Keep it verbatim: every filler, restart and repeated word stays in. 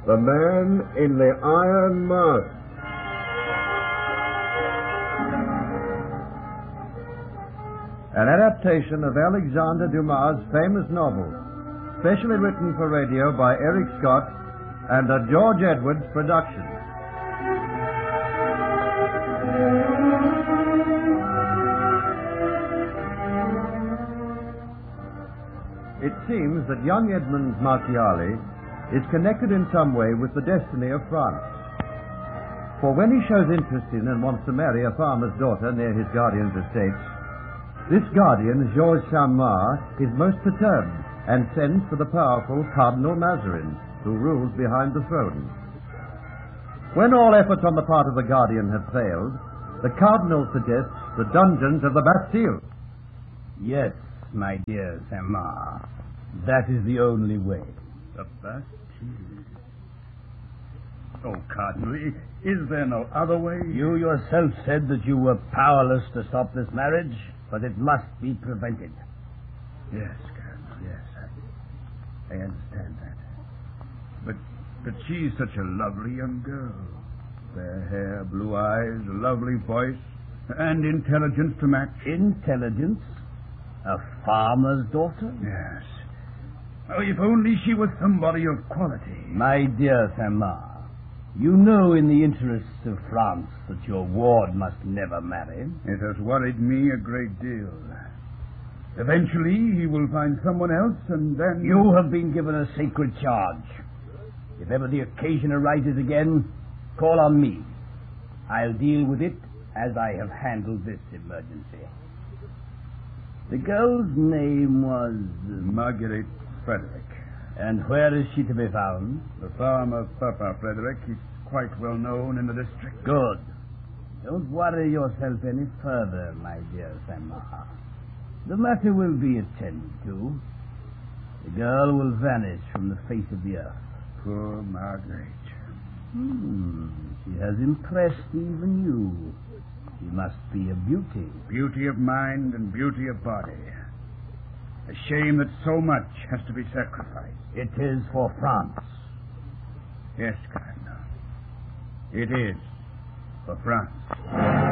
The Man in the Iron Mask. An adaptation of Alexander Dumas' famous novel, specially written for radio by Eric Scott and a George Edwards production. It seems that young Edmond Marchiali is connected in some way with the destiny of France. For when he shows interest in and wants to marry a farmer's daughter near his guardian's estates, this guardian, Georges Saint-Mars, is most perturbed and sends for the powerful Cardinal Mazarin, who rules behind the throne. When all efforts on the part of the guardian have failed, the Cardinal suggests the dungeons of the Bastille. Yes, my dear Saint-Mars, that is the only way. The Bastille. Oh, Cardinal, is there no other way? You yourself said that you were powerless to stop this marriage, but it must be prevented. Yes, Cardinal, yes. I, I understand that. But, but she's such a lovely young girl. Fair hair, blue eyes, a lovely voice, and intelligence to match. Intelligence? A farmer's daughter? Yes. Oh, if only she was somebody of quality. My dear Saint-Mars, you know in the interests of France that your ward must never marry. It has worried me a great deal. Eventually, he will find someone else, and then... You have been given a sacred charge. If ever the occasion arises again, call on me. I'll deal with it as I have handled this emergency. The girl's name was... Marguerite Frederick. And where is she to be found? The farm of Papa Frederick is quite well known in the district. Good. Don't worry yourself any further, my dear Saint-Mars. The matter will be attended to. The girl will vanish from the face of the earth. Poor Marguerite. Hmm. She has impressed even you. She must be a beauty. Beauty of mind and beauty of body. A shame that so much has to be sacrificed. It is for France. Yes, Cardinal. It is for France.